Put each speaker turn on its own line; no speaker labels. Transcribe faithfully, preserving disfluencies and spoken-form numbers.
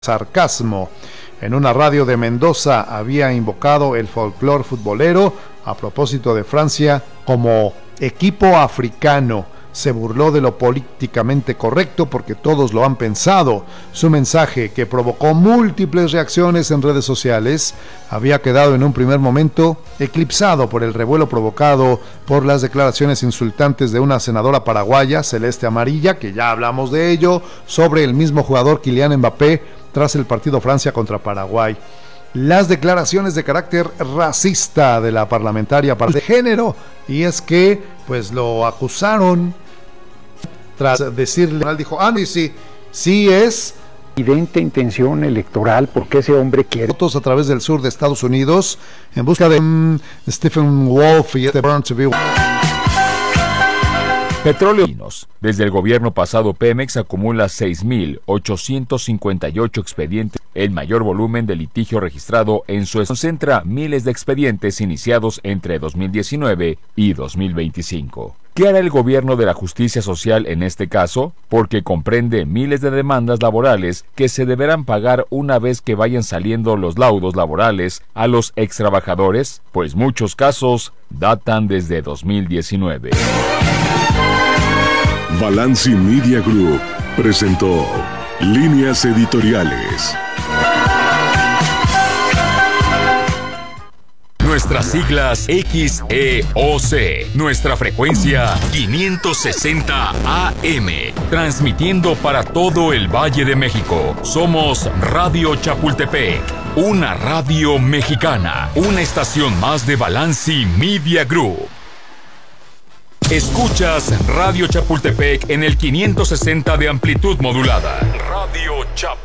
sarcasmo. En una radio de Mendoza había invocado el folclore futbolero a propósito de Francia como equipo africano. Se burló de lo políticamente correcto porque todos lo han pensado. Su mensaje, que provocó múltiples reacciones en redes sociales, había quedado en un primer momento eclipsado por el revuelo provocado por las declaraciones insultantes de una senadora paraguaya, Celeste Amarilla, que ya hablamos de ello, sobre el mismo jugador Kylian Mbappé tras el partido Francia contra Paraguay. Las declaraciones de carácter racista de la parlamentaria de género, y es que pues lo acusaron tras decirle, dijo, ah, sí, sí, sí es
evidente intención electoral porque ese hombre quiere
votos a través del sur de Estados Unidos en busca de um, Stephen Wolf y este Burns.
Petróleo. Desde el gobierno pasado, Pemex acumula seis mil ochocientos cincuenta y ocho expedientes, el mayor volumen de litigio registrado en su concentra miles de expedientes iniciados entre dos mil diecinueve y dos mil veinticinco. ¿Qué hará el gobierno de la justicia social en este caso? Porque comprende miles de demandas laborales que se deberán pagar una vez que vayan saliendo los laudos laborales a los extrabajadores, pues muchos casos datan desde dos mil diecinueve.
Balanci Media Group presentó Líneas Editoriales.
Nuestras siglas X E O C, nuestra frecuencia quinientos sesenta A M, transmitiendo para todo el Valle de México. Somos Radio Chapultepec, una radio mexicana, una estación más de Balanci Media Group. Escuchas Radio Chapultepec en el quinientos sesenta de amplitud modulada. Radio Chapultepec.